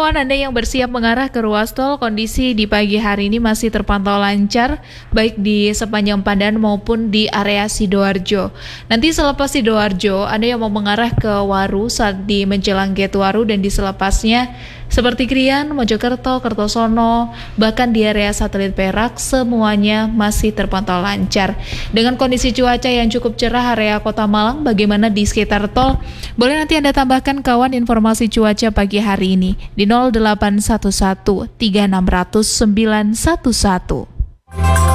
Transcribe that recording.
kawan Anda yang bersiap mengarah ke ruas tol, kondisi di pagi hari ini masih terpantau lancar, baik di sepanjang Pandan maupun di area Sidoarjo. Nanti selepas Sidoarjo, Anda yang mau mengarah ke Waru saat di menjelang gate Waru dan di selepasnya, seperti Krian, Mojokerto, Kertosono, bahkan di area satelit Perak, semuanya masih terpantau lancar. Dengan kondisi cuaca yang cukup cerah area Kota Malang, bagaimana di sekitar tol? Boleh nanti Anda tambahkan kawan informasi cuaca pagi hari ini di 0811 3600 911.